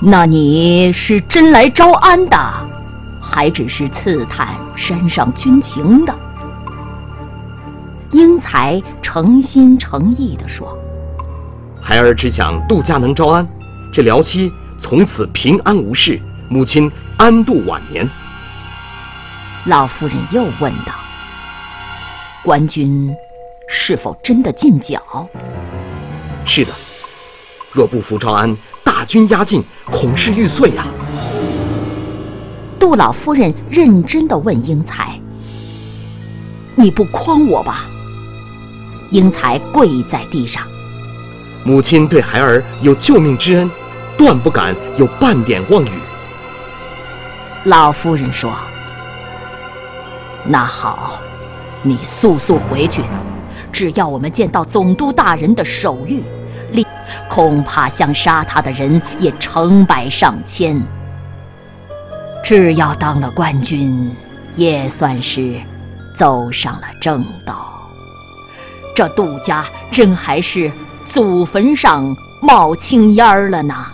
那你是真来招安的，还只是刺探山上军情的？英才诚心诚意地说： 孩儿只想杜家能招安，这辽西从此平安无事，母亲安度晚年。 老夫人又问道：官军是否真的进剿？ 是的，若不服招安，大军压境，恐是玉碎呀。 杜老夫人认真地问英才：你不诓我吧？英才跪在地上： 母亲对孩儿有救命之恩，断不敢有半点妄语。 老夫人说：那好，你速速回去，只要我们见到总督大人的手谕，恐怕想杀他的人也成百上千。只要当了官军，也算是走上了正道。这杜家真还是祖坟上冒青烟了呢。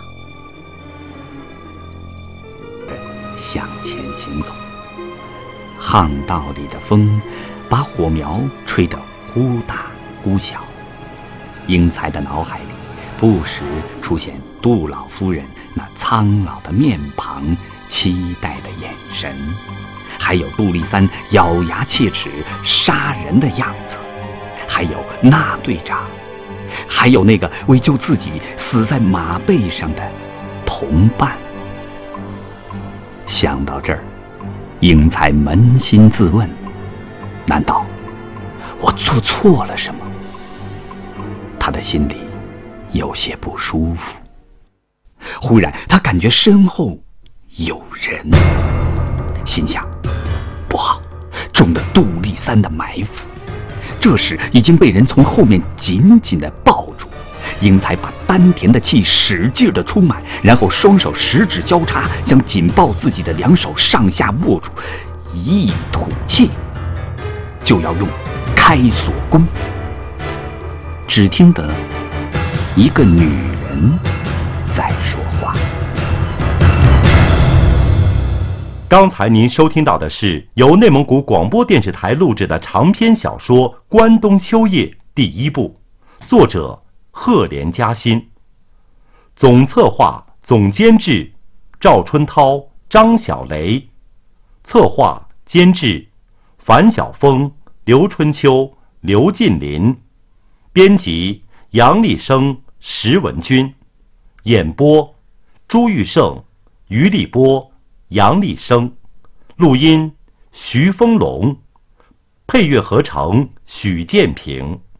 向前行走，巷道里的风把火苗吹得忽大忽小，英才的脑海里不时出现杜老夫人那苍老的面庞、期待的眼神，还有杜丽三咬牙切齿杀人的样子，还有那队长，还有那个为救自己死在马背上的同伴。想到这儿，英才扪心自问：难道我做错了什么？他的心里有些不舒服。忽然他感觉身后有人，心想：不好，中了杜丽三的埋伏。这时已经被人从后面紧紧地抱住，英才把丹田的气使劲地充满，然后双手十指交叉，将紧抱自己的两手上下握住，一吐气就要用开锁功。只听得一个女人在说话。 刚才您收听到的是由内蒙古广播电视台录制的长篇小说《关东秋夜》第一部，作者赫连嘉欣，总策划总监制赵春涛、张小雷，策划监制樊晓峰、刘春秋、刘进林，编辑杨立生、石文军，演播朱玉胜、于立波、杨立生，录音徐丰龙，配乐合成许建平。